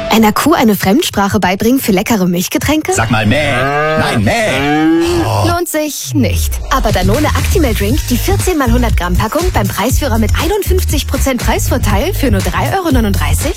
Einer Kuh eine Fremdsprache beibringen für leckere Milchgetränke? Sag mal mäh. Nein, mäh. Oh. Lohnt sich nicht. Aber Danone Actimel Drink, die 14 x 100 Gramm Packung beim Preisführer mit 51% Preisvorteil für nur 3,39 €?